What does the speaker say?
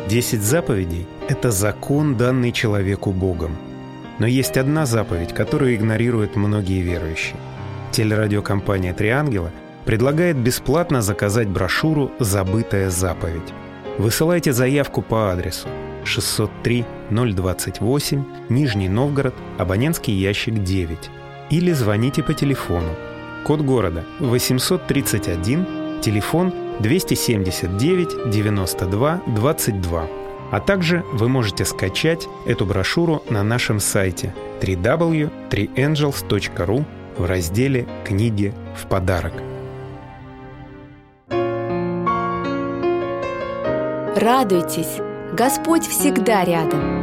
10 заповедей – это закон, данный человеку Богом. Но есть одна заповедь, которую игнорируют многие верующие. Телерадиокомпания «Три ангела» предлагает бесплатно заказать брошюру «Забытая заповедь». Высылайте заявку по адресу 603-028, Нижний Новгород, абонентский ящик 9. Или звоните по телефону. Код города 831, телефон 279 92 22. А также вы можете скачать эту брошюру на нашем сайте www.3angels.ru в разделе «Книги в подарок». Радуйтесь! Господь всегда рядом.